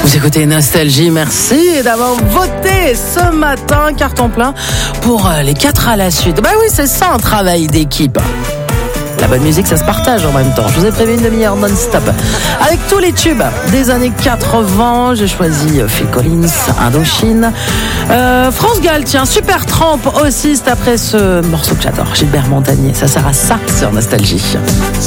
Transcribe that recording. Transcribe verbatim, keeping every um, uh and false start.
Vous écoutez Nostalgie, merci d'avoir voté ce matin, carton plein pour les quatre à la suite. Bah oui, c'est ça un travail d'équipe. La bonne musique, ça se partage en même temps. Je vous ai prévu une demi-heure non-stop. Avec tous les tubes des années quatre-vingts, j'ai choisi Phil Collins, Indochine. Euh, France Gall, tiens, Super Tramp aussi, c'est après ce morceau que j'adore, Gilbert Montagnier. Ça sert à ça sur Nostalgie.